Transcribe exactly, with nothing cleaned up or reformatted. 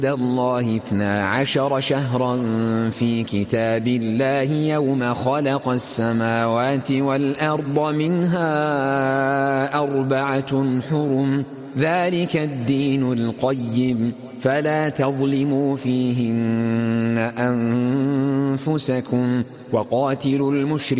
الله اثنا عشر شهرا في كتاب الله يوم خلق السماوات والأرض منها أربعة حرم ذلك الدين القيم فلا تظلموا فيهن أنفسكم وقاتلوا المشركين